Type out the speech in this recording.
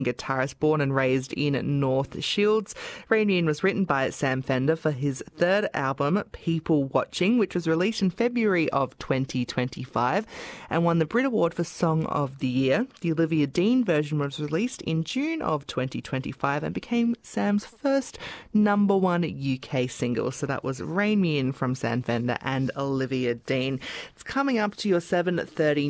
guitarist born and raised in North Shields. Rain Me In was written by Sam Fender for his third album, People Watching, which was released in February of 2025 and won the Brit Award for Song of the Year. The Olivia Dean version was released in June of 2025 and became Sam's first number one UK single. So that was Rain Me In from Sam Fender and Olivia Dean. It's coming up to your 7:30